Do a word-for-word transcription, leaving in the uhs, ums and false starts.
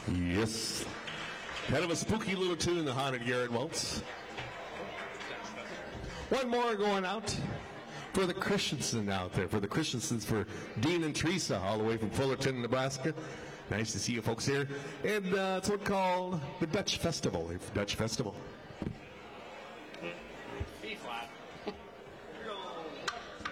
Yes. Kind of a spooky little tune, the Haunted Garrett Waltz. One more going out for the Christensen out there, for the Christensens, for Dean and Teresa, all the way from Fullerton, Nebraska. Nice to see you folks here. And uh, it's one called the Dutch Festival, the Dutch Festival.